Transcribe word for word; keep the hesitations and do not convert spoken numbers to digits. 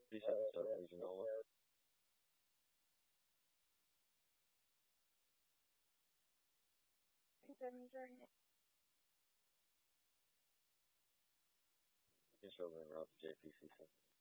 This episode is Noah. This is Robin Rob J P C.